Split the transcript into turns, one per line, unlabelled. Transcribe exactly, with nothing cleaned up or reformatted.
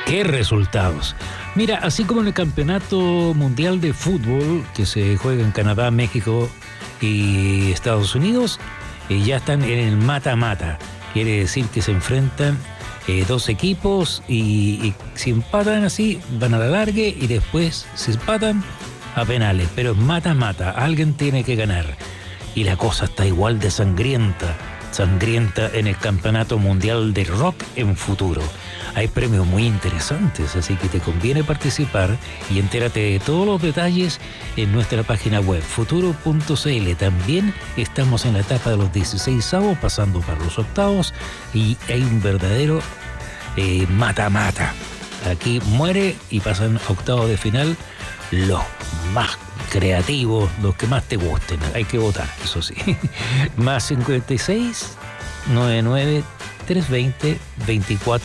¡Qué resultados! Mira, así como en el Campeonato Mundial de Fútbol, que se juega en Canadá, México y Estados Unidos, eh, ya están en el mata-mata. Quiere decir que se enfrentan eh, dos equipos y, y si empatan así, van a la largue y después, si empatan, a penales. Pero es mata-mata, alguien tiene que ganar. Y la cosa está igual de sangrienta, sangrienta en el Campeonato Mundial de Rock en futuro. Hay premios muy interesantes, así que te conviene participar y entérate de todos los detalles en nuestra página web, futuro punto c l. También estamos en la etapa de los dieciséis avos, pasando para los octavos, y hay un verdadero eh, mata-mata. Aquí muere y pasan a octavos de final los más creativos, los que más te gusten. Hay que votar, eso sí. Más cincuenta y seis, noventa y nueve, trescientos veinte, veinticuatro